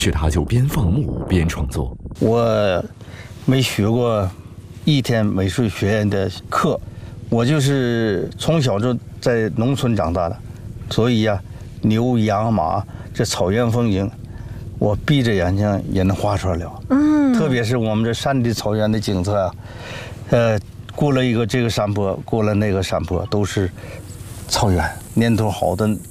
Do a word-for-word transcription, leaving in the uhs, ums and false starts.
是他就边放牧边创作。 我没学过一天美术学院的课，我就是从小就在农村长大的，所以呀、啊，牛羊马这草原风景，我闭着眼睛也能画出来了。嗯，特别是我们这山地草原的景色啊，呃，过了一个这个山坡，过了那个山坡，都是草原，年头好的